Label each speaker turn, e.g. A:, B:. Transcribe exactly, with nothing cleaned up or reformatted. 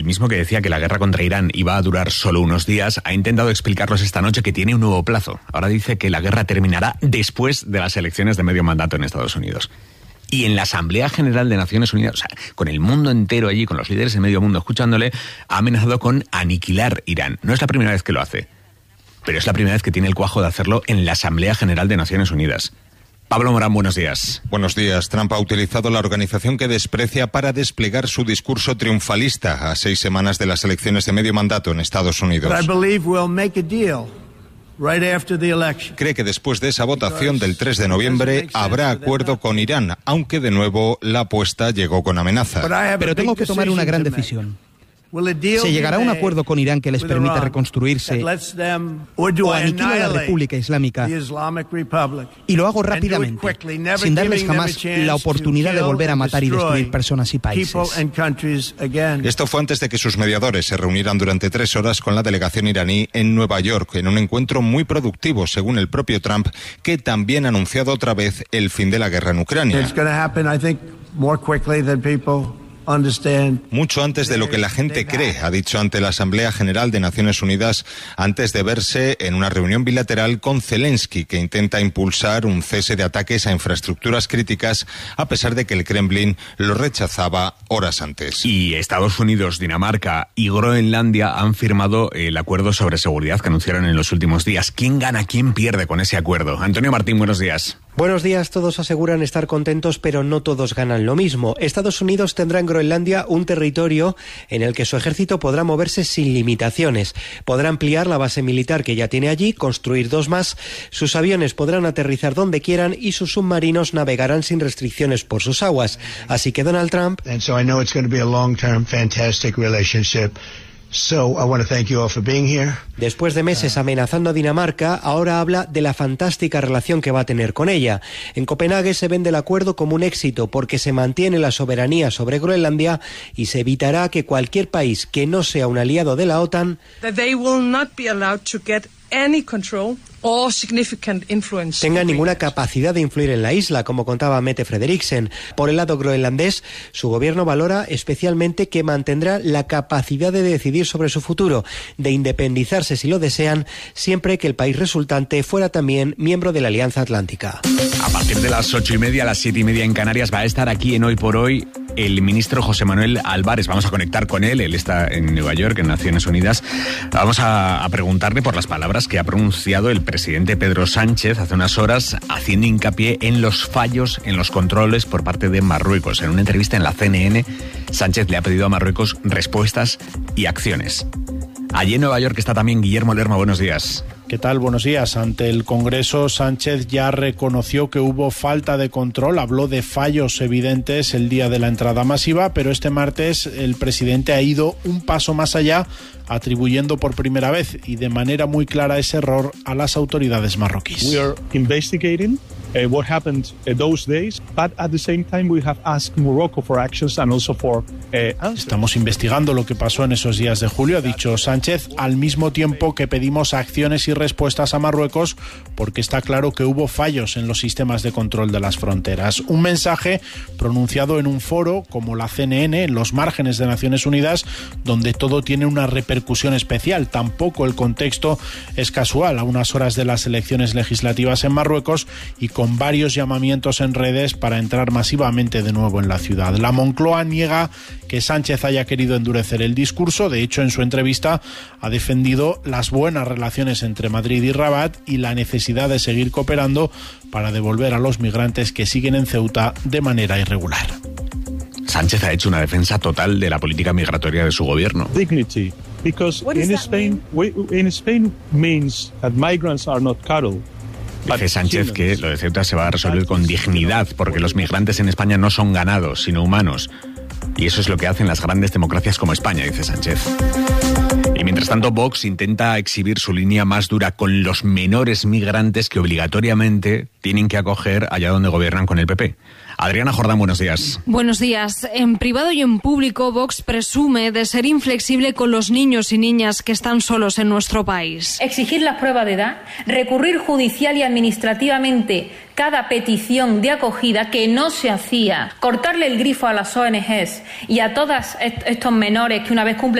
A: el mismo que decía que la guerra contra Irán iba a durar solo unos días, ha intentado explicarnos esta noche que tiene un nuevo plazo. Ahora dice que la guerra terminará después de las elecciones de medio mandato en Estados Unidos. Y en la Asamblea General de Naciones Unidas, o sea, con el mundo entero allí, con los líderes de medio mundo escuchándole, ha amenazado con aniquilar Irán. No es la primera vez que lo hace, pero es la primera vez que tiene el cuajo de hacerlo en la Asamblea General de Naciones Unidas. Pablo Morán, buenos días.
B: Buenos días. Trump ha utilizado la organización que desprecia para desplegar su discurso triunfalista a seis semanas de las elecciones de medio mandato en Estados Unidos. Cree que después de esa votación del tres de noviembre habrá acuerdo con Irán, aunque de nuevo la apuesta llegó con amenaza.
C: Pero tengo que tomar una gran decisión. ¿Se llegará a un acuerdo con Irán que les permita reconstruirse o aniquila la República Islámica? Y lo hago rápidamente, sin darles jamás la oportunidad de volver a matar y destruir personas y países.
B: Esto fue antes de que sus mediadores se reunieran durante tres horas con la delegación iraní en Nueva York, en un encuentro muy productivo, según el propio Trump, que también ha anunciado otra vez el fin de la guerra en Ucrania. Mucho antes de lo que la gente cree, ha dicho ante la Asamblea General de Naciones Unidas, antes de verse en una reunión bilateral con Zelensky, que intenta impulsar un cese de ataques a infraestructuras críticas, a pesar de que el Kremlin lo rechazaba horas antes.
A: Y Estados Unidos, Dinamarca y Groenlandia han firmado el acuerdo sobre seguridad que anunciaron en los últimos días. ¿Quién gana, quién pierde con ese acuerdo? Antonio Martín, buenos días.
D: Buenos días, todos aseguran estar contentos, pero no todos ganan lo mismo. Estados Unidos tendrá en Groenlandia un territorio en el que su ejército podrá moverse sin limitaciones. Podrá ampliar la base militar que ya tiene allí, construir dos más, sus aviones podrán aterrizar donde quieran y sus submarinos navegarán sin restricciones por sus aguas. Así que Donald Trump...
E: And so I know it's going to be a long-term, fantastic relationship. So, I want to thank you all for being here.
D: Después de meses amenazando a Dinamarca, ahora habla de la fantástica relación que va a tener con ella. En Copenhague se vende el acuerdo como un éxito porque se mantiene la soberanía sobre Groenlandia y se evitará que cualquier país que no sea un aliado de la OTAN tenga ninguna capacidad de influir en la isla, como contaba Mette Frederiksen. Por el lado groenlandés, su gobierno valora especialmente que mantendrá la capacidad de decidir sobre su futuro, de independizarse si lo desean, siempre que el país resultante fuera también miembro de la Alianza Atlántica.
A: A partir de las ocho y media, a las siete y media en Canarias, va a estar aquí en Hoy por Hoy el ministro José Manuel Álvarez. Vamos a conectar con él, él está en Nueva York, en Naciones Unidas. Vamos a, a preguntarle por las palabras que ha pronunciado el presidente Pedro Sánchez hace unas horas, haciendo hincapié en los fallos en los controles por parte de Marruecos. En una entrevista en la C N N, Sánchez le ha pedido a Marruecos respuestas y acciones. Allí en Nueva York está también Guillermo Lerma. Buenos días.
F: ¿Qué tal? Buenos días. Ante el Congreso, Sánchez ya reconoció que hubo falta de control, habló de fallos evidentes el día de la entrada masiva, pero este martes el presidente ha ido un paso más allá, atribuyendo por primera vez y de manera muy clara ese error a las autoridades marroquíes.
G: We are investigating uh, what happened uh, those days, but at the same time we have asked Morocco for actions and also for uh, answers.
F: Estamos investigando lo que pasó en esos días de julio, ha dicho Sánchez, al mismo tiempo que pedimos acciones y respuestas a Marruecos, porque está claro que hubo fallos en los sistemas de control de las fronteras. Un mensaje pronunciado en un foro como la C N N, en los márgenes de Naciones Unidas, donde todo tiene una repercusión especial. Tampoco el contexto es casual, a unas horas de las elecciones legislativas en Marruecos y con varios llamamientos en redes para entrar masivamente de nuevo en la ciudad. La Moncloa niega que Sánchez haya querido endurecer el discurso. De hecho, en su entrevista ha defendido las buenas relaciones entre Madrid y Rabat y la necesidad de seguir cooperando para devolver a los migrantes que siguen en Ceuta de manera irregular.
A: Sánchez ha hecho una defensa total de la política migratoria de su gobierno.
G: Dignity, because in Spain, we, in Spain means that migrants are not cattle.
A: Dice Sánchez que lo de Ceuta se va a resolver con dignidad, porque los migrantes en España no son ganados, sino humanos. Y eso es lo que hacen las grandes democracias como España, dice Sánchez. Y mientras tanto, Vox intenta exhibir su línea más dura con los menores migrantes que obligatoriamente tienen que acoger allá donde gobiernan con el P P. Adriana Jordán, buenos días.
H: Buenos días. En privado y en público, Vox presume de ser inflexible con los niños y niñas que están solos en nuestro país.
I: Exigir las pruebas de edad, recurrir judicial y administrativamente cada petición de acogida que no se hacía, cortarle el grifo a las O N Ges y a todos estos menores que una vez cumplen